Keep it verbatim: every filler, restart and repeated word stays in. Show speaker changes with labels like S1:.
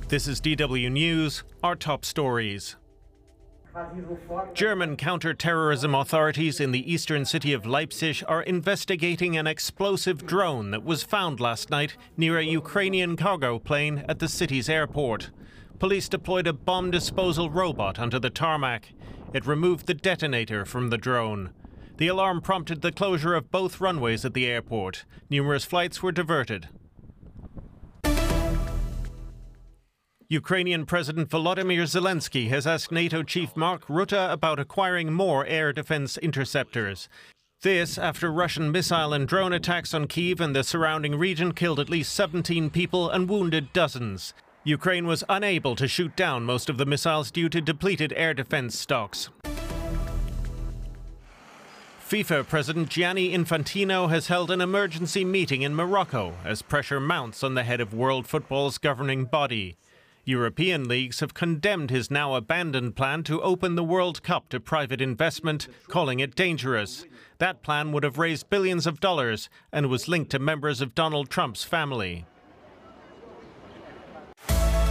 S1: This is D W News, our top stories. German counter-terrorism authorities in the eastern city of Leipzig are investigating an explosive drone that was found last night near a Ukrainian cargo plane at the city's airport. Police deployed a bomb disposal robot onto the tarmac. It removed the detonator from the drone. The alarm prompted the closure of both runways at the airport. Numerous flights were diverted. Ukrainian President Volodymyr Zelensky has asked NATO chief Mark Rutte about acquiring more air defense interceptors. This after Russian missile and drone attacks on Kyiv and the surrounding region killed at least seventeen people and wounded dozens. Ukraine was unable to shoot down most of the missiles due to depleted air defense stocks. FIFA President Gianni Infantino has held an emergency meeting in Morocco as pressure mounts on the head of world football's governing body. European leagues have condemned his now abandoned plan to open the World Cup to private investment, calling it dangerous. That plan would have raised billions of dollars and was linked to members of Donald Trump's family.